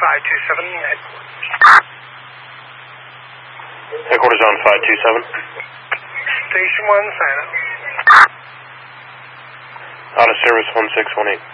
Headquarters on 527. Station 1, sign up. Out of service 1618.